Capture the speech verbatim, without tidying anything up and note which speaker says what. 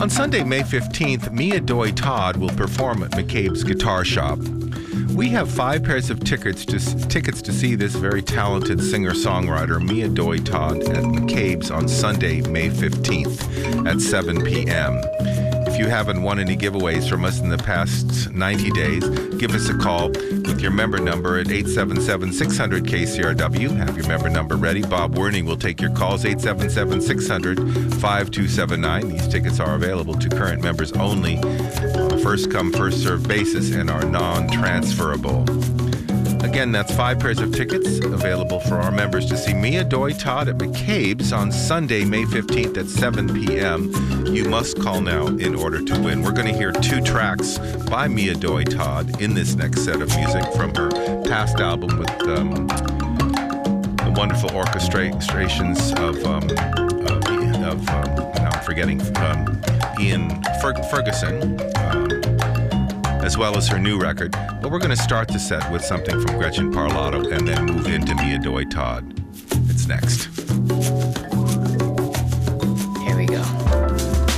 Speaker 1: On Sunday, May fifteenth, Mia Doi Todd will perform at McCabe's Guitar Shop. We have five pairs of tickets to tickets to see this very talented singer-songwriter, Mia Doi Todd, at McCabe's on Sunday, May fifteenth at seven p.m. If you haven't won any giveaways from us in the past ninety days, give us a call with your member number at eight seven seven, six hundred, K C R W. Have your member number ready. Bob Werning will take your calls, eight seven seven, six hundred, five two seven nine. These tickets are available to current members only on a first-come, first-served basis and are non-transferable. Again, that's five pairs of tickets available for our members to see Mia Doi Todd at McCabe's on Sunday, May fifteenth at seven p.m. You must call now in order to win. We're going to hear two tracks by Mia Doi Todd in this next set of music from her past album with um, the wonderful orchestrations of, um, of, of um, now I'm forgetting, um, Ian Fer- Ferguson. Um, as well as her new record. But we're going to start the set with something from Gretchen Parlato and then move into Mia Doi Todd.